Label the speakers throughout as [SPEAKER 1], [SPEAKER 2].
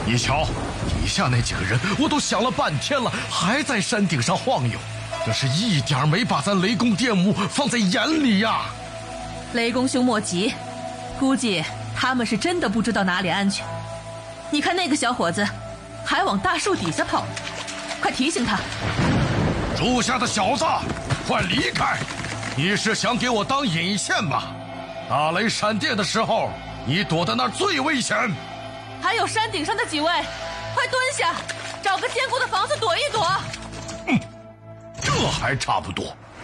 [SPEAKER 1] 你瞧，底下那几个人，我都想了半天了，还在山顶上晃悠，这是一点没把咱雷公电母放在眼里呀。
[SPEAKER 2] 雷公兄莫急，估计他们是真的不知道哪里安全。你看那个小伙子还往大树底下跑呢，快提醒他。
[SPEAKER 1] 树下的小子，快离开！你是想给我当引线吧？打雷闪电的时候，你躲在那儿最危险。
[SPEAKER 2] 还有山顶上的几位，快蹲下，找个坚固的房子躲一躲。
[SPEAKER 1] 这还差不多。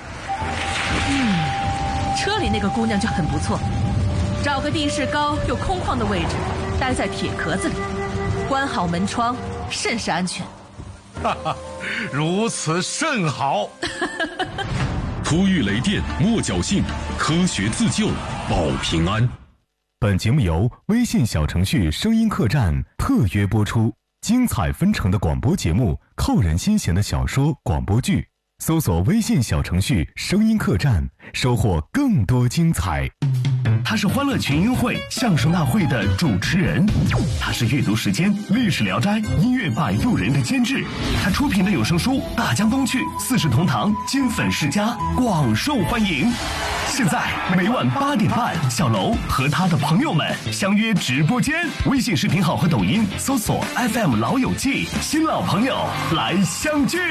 [SPEAKER 2] 车里那个姑娘就很不错，找个地势高又空旷的位置，待在铁壳子里，关好门窗，甚是安全。
[SPEAKER 1] 哈哈，如此甚好。
[SPEAKER 3] 突遇雷电莫侥幸，科学自救保平安。
[SPEAKER 4] 本节目由微信小程序声音客栈特约播出，精彩纷呈的广播节目，扣人心弦的小说广播剧，搜索微信小程序声音客栈，收获更多精彩。
[SPEAKER 5] 他是欢乐群英会相声大会的主持人，他是阅读时间历史聊斋音乐摆渡人的监制，他出品的有声书《大江东去》四世同堂金粉世家广受欢迎。现在每晚8点半，小楼和他的朋友们相约直播间，微信视频号和抖音搜索 FM 老友记，新老朋友来相聚。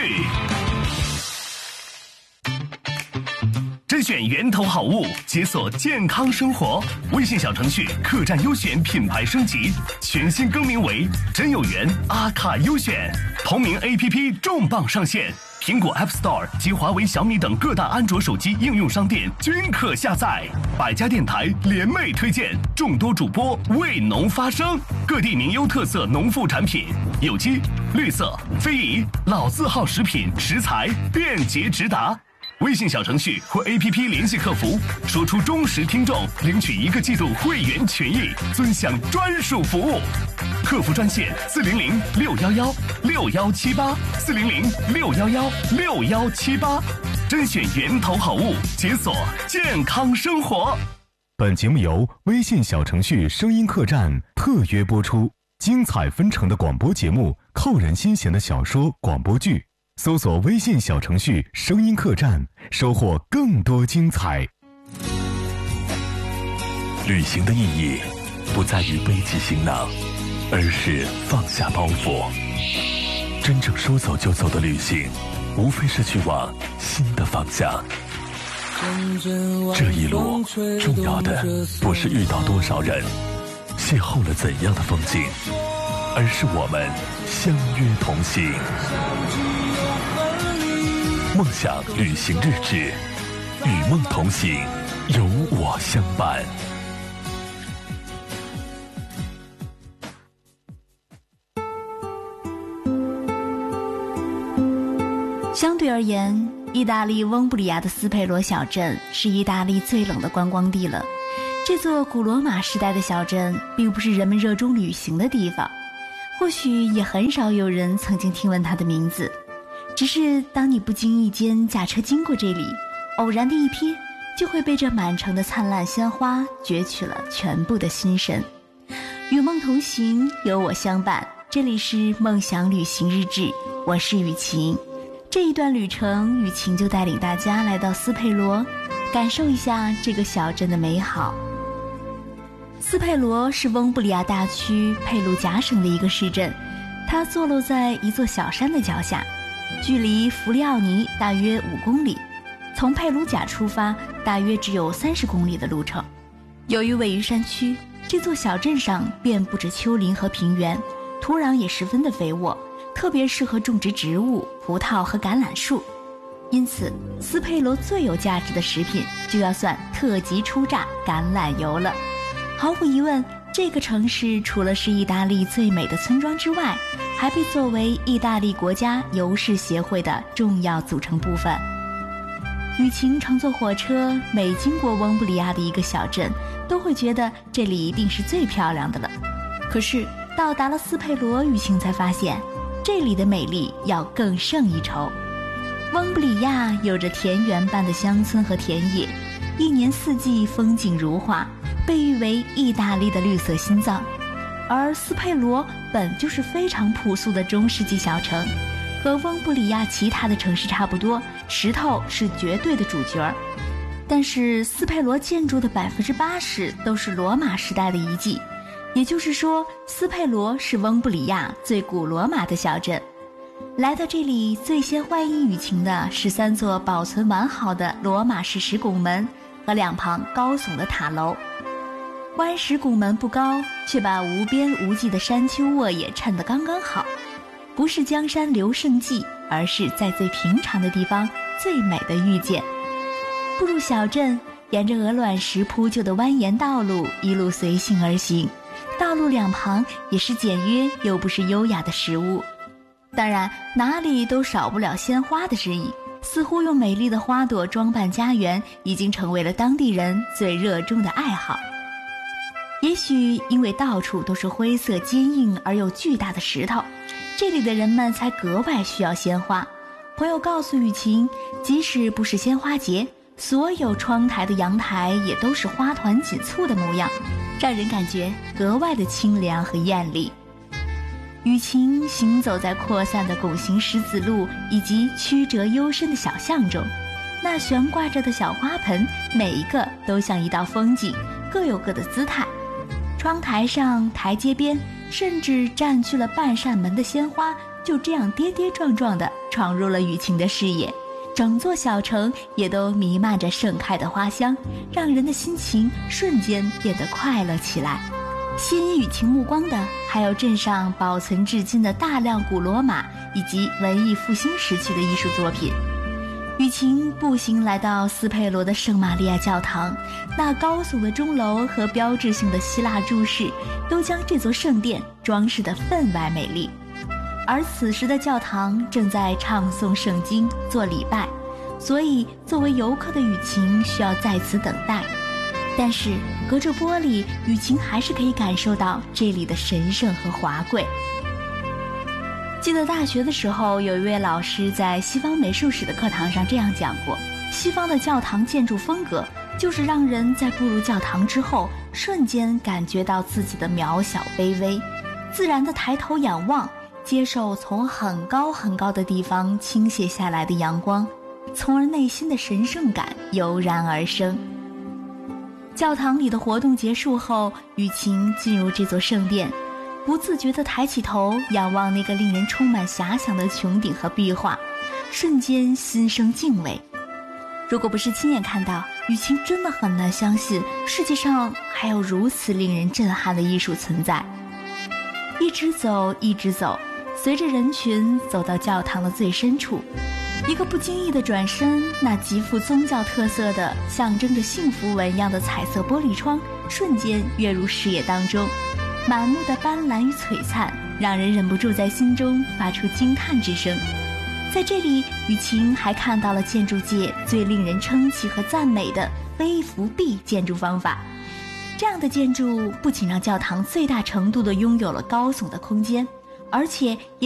[SPEAKER 5] 甄选源头好物，解锁健康生活。微信小程序客栈优选品牌升级，全新更名为真有缘阿卡优选。同名 APP 重磅上线，苹果 App Store 及华为、小米等各大安卓手机应用商店均可下载。百家电台联袂推荐，众多主播为农发声，各地名优特色农副产品，有机、绿色、非遗、老字号食品食材便捷直达。微信小程序或 APP 联系客服，说出忠实听众，领取1个季度会员权益，尊享专属服务。客服专线400-611-6178，400-611-6178，甄选源头好物，解锁健康生活。
[SPEAKER 4] 本节目由微信小程序声音客栈特约播出，精彩纷呈的广播节目，扣人心弦的小说广播剧，搜索微信小程序声音客栈，收获更多精彩。
[SPEAKER 6] 旅行的意义不在于背起行囊，而是放下包袱。真正说走就走的旅行，无非是去往新的方向。这一路重要的不是遇到多少人，邂逅了怎样的风景，而是我们相约同行。梦想旅行日志，与梦同行，有我相伴。
[SPEAKER 7] 相对而言，意大利翁布里亚的斯佩罗小镇是意大利最冷的观光地了。这座古罗马时代的小镇并不是人们热衷旅行的地方，或许也很少有人曾经听闻它的名字。只是当你不经意间驾车经过这里，偶然的一瞥，就会被这满城的灿烂鲜花攫取了全部的心神。与梦同行，有我相伴，这里是梦想旅行日志，我是雨晴。这一段旅程，雨晴就带领大家来到斯佩罗，感受一下这个小镇的美好。斯佩罗是翁布里亚大区佩鲁贾省的一个市镇，它坐落在一座小山的脚下，距离弗利奥尼大约5公里，从佩鲁贾出发大约只有30公里的路程。由于位于山区，这座小镇上遍布着丘陵和平原，土壤也十分的肥沃，特别适合种植植物、葡萄和橄榄树。因此，斯佩罗最有价值的食品就要算特级初榨橄榄油了。毫无疑问，这个城市除了是意大利最美的村庄之外，还被作为意大利国家油市协会的重要组成部分。雨晴乘坐火车，每经过翁布里亚的一个小镇，都会觉得这里一定是最漂亮的了。可是到达了斯佩罗，雨晴才发现，这里的美丽要更胜一筹。翁布里亚有着田园般的乡村和田野，一年四季风景如画，被誉为意大利的绿色心脏。 而斯佩罗本就是非常朴素的中世纪小城，和翁布里亚其他的城市差不多，石头是绝对的主角。但是斯佩罗建筑的80%都是罗马时代的遗迹，也就是说，斯佩罗是翁布里亚最古罗马的小镇。来到这里，最先欢迎雨晴的是3座保存完好的罗马式石拱门和2旁高耸的塔楼。湾石拱门不高，却把无边无际的山丘沃野衬得刚刚好，不是江山留胜迹，而是在最平常的地方最美的遇见。步入小镇，沿着鹅卵石铺就的蜿蜒道路一路随性而行，道路2旁也是简约又不失优雅的石屋。当然，哪里都少不了鲜花的身影，似乎用美丽的花朵装扮家园，已经成为了当地人最热衷的爱好。也许因为到处都是灰色坚硬而又巨大的石头，这里的人们才格外需要鲜花。朋友告诉雨晴，即使不是鲜花节，所有窗台的阳台也都是花团锦簇的模样，让人感觉格外的清凉和艳丽。雨晴行走在扩散的拱形石子路以及曲折幽深的小巷中，那悬挂着的小花盆每一个都像一道风景，各有各的姿态。窗台上、台阶边，甚至占据了半扇门的鲜花，就这样跌跌撞撞地闯入了雨晴的视野。整座小城也都弥漫着盛开的花香，让人的心情瞬间变得快乐起来。吸引雨晴目光的还有镇上保存至今的大量古罗马以及文艺复兴时期的艺术作品。雨晴步行来到斯佩罗的圣玛利亚教堂，那高耸的钟楼和标志性的希腊柱式都将这座圣殿装饰得分外美丽。而此时的教堂正在唱诵圣经做礼拜，所以作为游客的雨晴需要在此等待。但是隔着玻璃，雨晴还是可以感受到这里的神圣和华贵。记得大学的时候，有一位老师在西方美术史的课堂上这样讲过，西方的教堂建筑风格就是让人在步入教堂之后瞬间感觉到自己的渺小卑微，自然的抬头仰望，接受从很高很高的地方倾泻下来的阳光，从而内心的神圣感油然而生。教堂里的活动结束后，雨晴进入这座圣殿，不自觉地抬起头仰望那个令人充满遐想的穹顶和壁画，瞬间心生敬畏。如果不是亲眼看到，雨晴真的很难相信世界上还有如此令人震撼的艺术存在。一直走，一直走，随着人群走到教堂的最深处，一个不经意的转身，那极富宗教特色的象征着幸福纹样的彩色玻璃窗瞬间跃入视野当中，满目的斑斓与璀璨，让人忍不住在心中发出惊叹之声。在这里，雨晴还看到了建筑界最令人称奇和赞美的飞浮壁建筑方法。这样的建筑不仅让教堂最大程度地拥有了高耸的空间，而且也